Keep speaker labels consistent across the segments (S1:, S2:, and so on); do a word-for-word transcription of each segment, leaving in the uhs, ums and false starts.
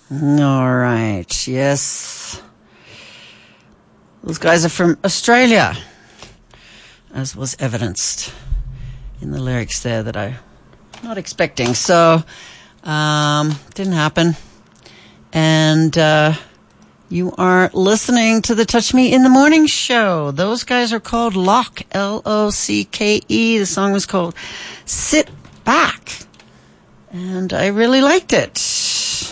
S1: All right. Yes. Those guys are from Australia, as was evidenced in the lyrics there that I'm not expecting. So, um, didn't happen. And, uh, you are listening to the Touch Me in the Morning show. Those guys are called Lock, L O C K E. The song was called Sit Back. And I really liked it.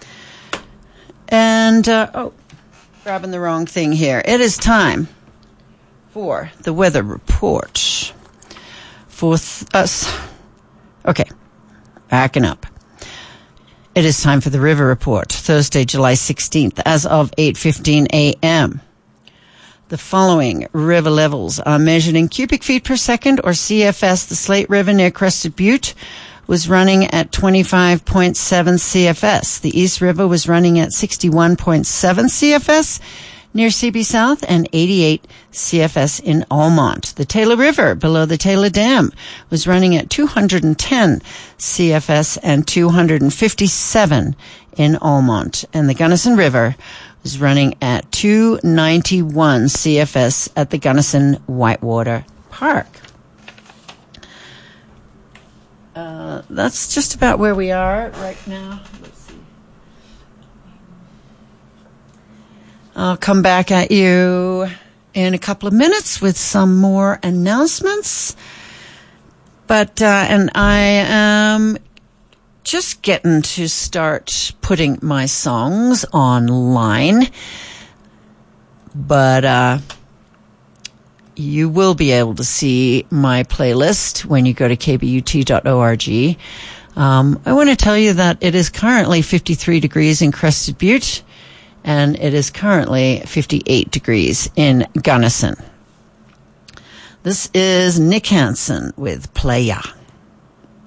S1: And, uh, oh, grabbing the wrong thing here. It is time for the weather report for th- us. Okay, backing up. It is time for the river report, Thursday, July sixteenth, as of eight fifteen a.m. The following river levels are measured in cubic feet per second, or C F S. The Slate River near Crested Butte was running at twenty-five point seven C F S. The East River was running at sixty-one point seven C F S near C B South, and eighty-eight C F S in Almont. The Taylor River below the Taylor Dam was running at two hundred ten C F S and two hundred fifty-seven in Almont. And the Gunnison River was running at two ninety-one C F S at the Gunnison Whitewater Park. Uh, that's just about where we are right now. Let's see. I'll come back at you in a couple of minutes with some more announcements. But, uh, and I am just getting to start putting my songs online. But, uh, you will be able to see my playlist when you go to k b u t dot org. Um, I want to tell you that it is currently fifty-three degrees in Crested Butte, and it is currently fifty-eight degrees in Gunnison. This is Nick Hansen with Playa.